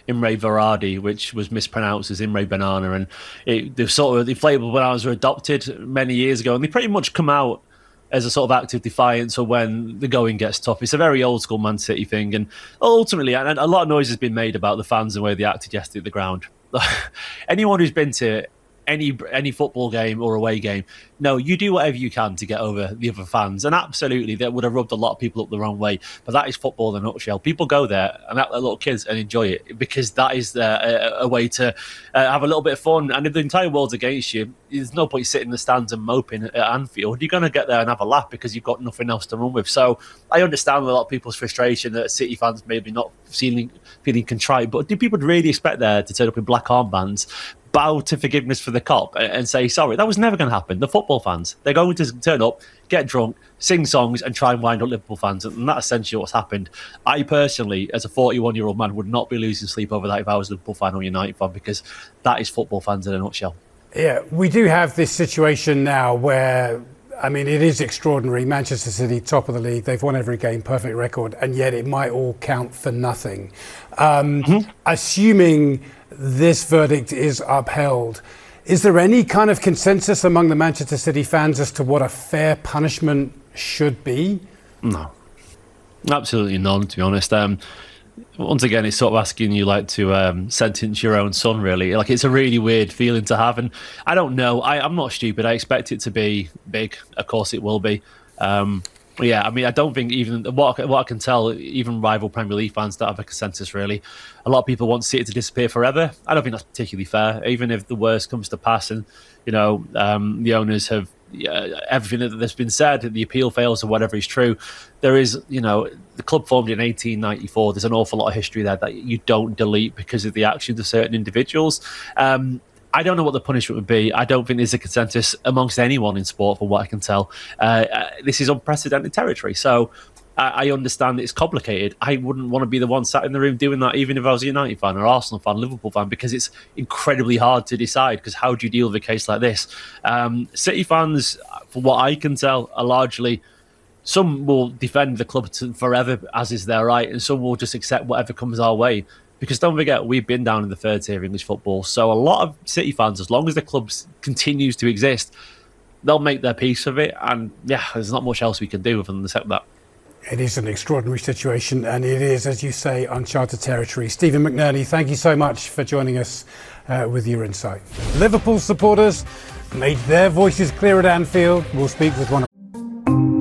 Imre Varadi, which was mispronounced as Imre Banana, and the sort of inflatable bananas were adopted many years ago, and they pretty much come out as a sort of act of defiance or when the going gets tough. It's a very old school Man City thing, and ultimately, and a lot of noise has been made about the fans and the way they acted yesterday at the ground. Anyone who's been to any football game or away game, no, you do whatever you can to get over the other fans, and absolutely that would have rubbed a lot of people up the wrong way, but that is football in a nutshell. People go there and act like little kids and enjoy it because that is a way to have a little bit of fun, and if the entire world's against you, there's no point sitting in the stands and moping at Anfield. You're going to get there and have a laugh because you've got nothing else to run with. So I understand a lot of people's frustration that City fans maybe not feeling contrite, but do people really expect there to turn up in black armbands, bow to forgiveness for the cop and say sorry? That was never going to happen. The football fans, they're going to turn up, get drunk, sing songs and try and wind up Liverpool fans, and that's essentially what's happened. I personally, as a 41-year-old man, would not be losing sleep over that if I was a Liverpool fan or United fan, because that is football fans in a nutshell. Yeah, we do have this situation now where, I mean, it is extraordinary. Manchester City, top of the league, they've won every game, perfect record, and yet it might all count for nothing. Assuming this verdict is upheld, is there any kind of consensus among the Manchester City fans as to what a fair punishment should be? No, absolutely none, to be honest. Once again, it's sort of asking you like to sentence your own son, really. Like, it's a really weird feeling to have, and I don't know. I'm not stupid. I expect it to be big. Of course, it will be. Yeah, I mean, I don't think even what I can tell, even rival Premier League fans don't have a consensus, really. A lot of people want City to disappear forever. I don't think that's particularly fair. Even if the worst comes to pass and, the owners have everything that's been said, the appeal fails or whatever is true, there is, the club formed in 1894. There's an awful lot of history there that you don't delete because of the actions of certain individuals. I don't know what the punishment would be. I don't think there's a consensus amongst anyone in sport, from what I can tell. This is unprecedented territory. So I understand it's complicated. I wouldn't want to be the one sat in the room doing that, even if I was a United fan or Arsenal fan, Liverpool fan, because it's incredibly hard to decide, because how do you deal with a case like this? City fans, from what I can tell, are largely... Some will defend the club forever, as is their right, and some will just accept whatever comes our way. Because don't forget, we've been down in the third tier of English football. So a lot of City fans, as long as the club continues to exist, they'll make their peace of it. And yeah, there's not much else we can do other than accept that. It is an extraordinary situation, and it is, as you say, uncharted territory. Stephen McNerney, thank you so much for joining us with your insight. Liverpool supporters made their voices clear at Anfield. We'll speak with one of